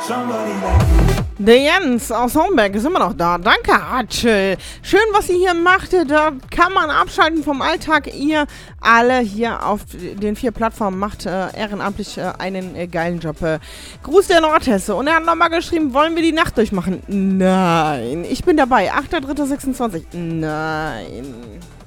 Der Jens aus Homberg ist immer noch da. Danke, Hatsche. Schön, was ihr hier macht. Da kann man abschalten vom Alltag. Ihr alle hier auf den 4 Plattformen macht ehrenamtlich einen geilen Job. Gruß der Nordhesse. Und er hat nochmal geschrieben, wollen wir die Nacht durchmachen? Nein. Ich bin dabei. 8.3.26. Nein.